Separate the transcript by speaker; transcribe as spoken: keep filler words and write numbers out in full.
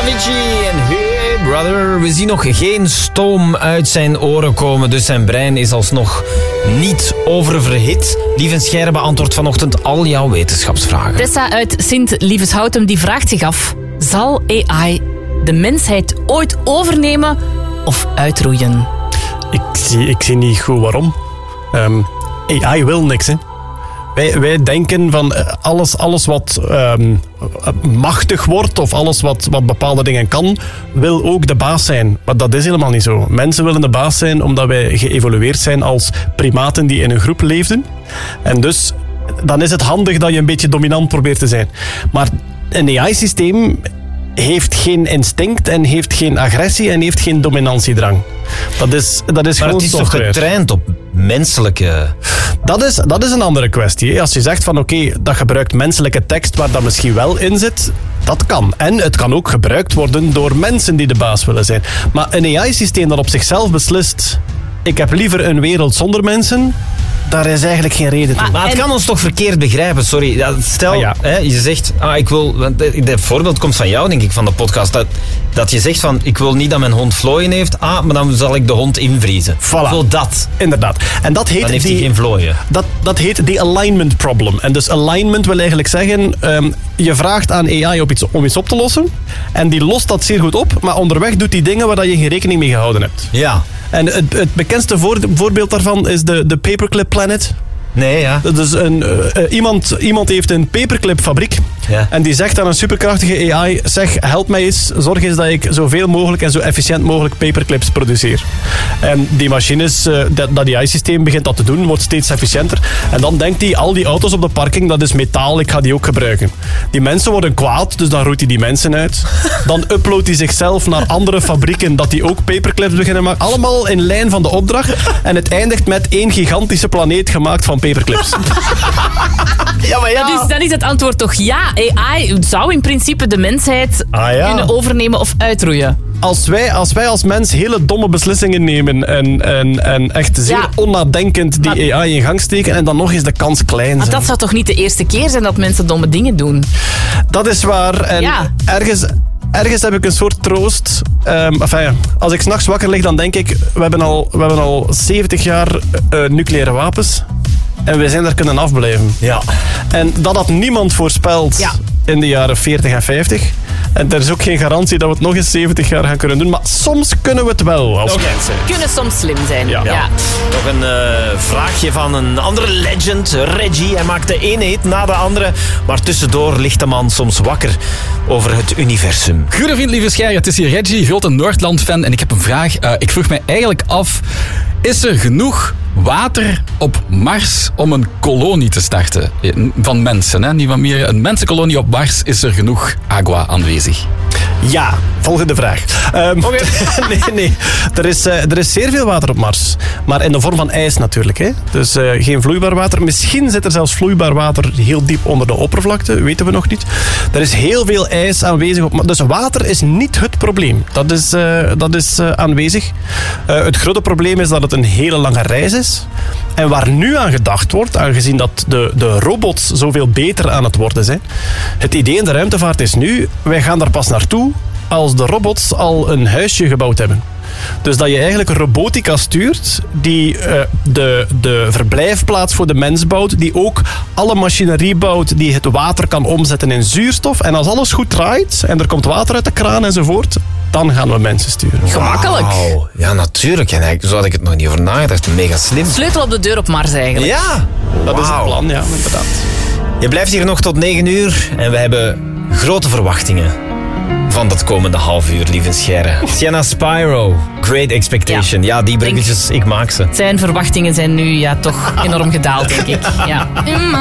Speaker 1: Avicii en Hey Brother. We zien nog geen stoom uit zijn oren komen, dus zijn brein is alsnog niet oververhit. Lieve Scheire beantwoordt vanochtend al jouw wetenschapsvragen.
Speaker 2: Tessa uit Sint-Lievenshouten die vraagt zich af: zal A I de mensheid ooit overnemen of uitroeien?
Speaker 3: Ik zie, ik zie niet goed waarom. Um, A I wil niks, hè. Wij, wij denken van alles, alles wat um, machtig wordt of alles wat, wat bepaalde dingen kan, wil ook de baas zijn. Maar dat is helemaal niet zo. Mensen willen de baas zijn omdat wij geëvolueerd zijn als primaten die in een groep leefden. En dus dan is het handig dat je een beetje dominant probeert te zijn. Maar een A I-systeem heeft geen instinct en heeft geen agressie en heeft geen dominantiedrang. Dat is, dat is
Speaker 1: maar
Speaker 3: gewoon
Speaker 1: het is toch
Speaker 3: software.
Speaker 1: getraind op menselijke...
Speaker 3: Dat is, dat is een andere kwestie. Als je zegt van oké, okay, dat gebruikt menselijke tekst waar dat misschien wel in zit, dat kan. En het kan ook gebruikt worden door mensen die de baas willen zijn. Maar een A I-systeem dat op zichzelf beslist, ik heb liever een wereld zonder mensen, daar is eigenlijk geen reden toe.
Speaker 1: Maar, maar het kan ons toch verkeerd begrijpen, sorry. Ja, stel,
Speaker 3: ah, ja.
Speaker 1: hè, je zegt, ah, ik wil... Want het voorbeeld komt van jou, denk ik, van de podcast. Dat, dat je zegt van, ik wil niet dat mijn hond vlooien heeft. Ah, maar dan zal ik de hond invriezen.
Speaker 3: Voilà.
Speaker 1: Zo dat.
Speaker 3: Inderdaad. En dat heet
Speaker 1: dan heeft
Speaker 3: die,
Speaker 1: hij geen vlooien.
Speaker 3: Dat, dat heet die alignment problem. En dus alignment wil eigenlijk zeggen, um, je vraagt aan A I op iets, om iets op te lossen. En die lost dat zeer goed op. Maar onderweg doet die dingen waar je geen rekening mee gehouden hebt.
Speaker 1: Ja.
Speaker 3: En het, het bekendste voor, voorbeeld daarvan is de, de Paperclip Planet.
Speaker 1: Nee, ja.
Speaker 3: Dus een, uh, iemand, iemand heeft een paperclipfabriek.
Speaker 1: Ja.
Speaker 3: En die zegt aan een superkrachtige A I, zeg, help mij eens, zorg eens dat ik zoveel mogelijk en zo efficiënt mogelijk paperclips produceer. En die machines, uh, dat, dat A I-systeem begint dat te doen, wordt steeds efficiënter. En dan denkt hij, al die auto's op de parking, dat is metaal, ik ga die ook gebruiken. Die mensen worden kwaad, dus dan roeit hij die mensen uit. Dan uploadt hij zichzelf naar andere fabrieken, dat die ook paperclips beginnen maken. Allemaal in lijn van de opdracht. En het eindigt met één gigantische planeet gemaakt van paperclips.
Speaker 1: Ja, maar ja.
Speaker 2: Dus dan is het antwoord toch ja. A I zou in principe de mensheid
Speaker 3: Ah, ja.
Speaker 2: kunnen overnemen of uitroeien.
Speaker 3: Als wij, als wij als mens hele domme beslissingen nemen en, en, en echt zeer
Speaker 2: Ja.
Speaker 3: onnadenkend die
Speaker 2: Maar-
Speaker 3: A I in gang steken en dan nog eens de kans klein
Speaker 2: Maar
Speaker 3: zijn.
Speaker 2: dat zou toch niet de eerste keer zijn dat mensen domme dingen doen?
Speaker 3: Dat is waar. En
Speaker 2: Ja.
Speaker 3: ergens, ergens heb ik een soort troost. Um, enfin, als ik 's nachts wakker lig, dan denk ik, we hebben al, we hebben al zeventig jaar uh, nucleaire wapens. En we zijn er kunnen afblijven.
Speaker 1: Ja.
Speaker 3: En dat had niemand voorspeld
Speaker 2: Ja.
Speaker 3: in de jaren veertig en vijftig. En er is ook geen garantie dat we het nog eens zeventig jaar gaan kunnen doen. Maar soms kunnen we het wel als
Speaker 1: Oké.
Speaker 3: mensen.
Speaker 2: Kunnen soms slim zijn.
Speaker 3: Ja.
Speaker 2: Ja.
Speaker 1: Nog een uh, vraagje van een andere legend, Reggie. Hij maakt de ene hit na de andere. Maar tussendoor ligt de man soms wakker over het universum.
Speaker 4: Goede vriend, lieve Scheire, het is hier Reggie, grote Noordland-fan. En ik heb een vraag. Uh, ik vroeg mij eigenlijk af, is er genoeg water op Mars om een kolonie te starten? Van mensen, hè? Niet van meer. Een mensenkolonie op Mars, is er genoeg agua aanwezig?
Speaker 3: Ja, volgende vraag. Um,
Speaker 1: Oké.
Speaker 3: nee, nee. Er is, uh, er is zeer veel water op Mars. Maar in de vorm van ijs natuurlijk. Hè? Dus uh, geen vloeibaar water. Misschien zit er zelfs vloeibaar water heel diep onder de oppervlakte. Weten we nog niet. Er is heel veel ijs aanwezig op Mars. Dus water is niet het probleem. Dat is, uh, dat is uh, aanwezig. Uh, het grote probleem is dat het een hele lange reis is. En waar nu aan gedacht wordt, aangezien dat de, de robots zoveel beter aan het worden zijn. Het idee in de ruimtevaart is nu, wij gaan daar pas naartoe als de robots al een huisje gebouwd hebben. Dus dat je eigenlijk een robotica stuurt die uh, de, de verblijfplaats voor de mens bouwt, die ook alle machinerie bouwt, die het water kan omzetten in zuurstof. En als alles goed draait en er komt water uit de kraan enzovoort, dan gaan we mensen sturen.
Speaker 2: Gemakkelijk.
Speaker 1: Wauw. Ja, natuurlijk. En eigenlijk, zo had ik het nog niet over nagedacht. Mega slim.
Speaker 2: Sleutel op de deur op Mars eigenlijk.
Speaker 1: Ja.
Speaker 3: Dat is het
Speaker 1: Wauw.
Speaker 3: plan, ja, inderdaad.
Speaker 1: Je blijft hier nog tot negen uur en we hebben grote verwachtingen van dat komende half uur, lieve Scheire. Sienna Spyro, Great Expectation. Ja, die bruggetjes, ik maak ze.
Speaker 2: Zijn verwachtingen zijn nu ja, toch enorm gedaald, denk ik. Ja.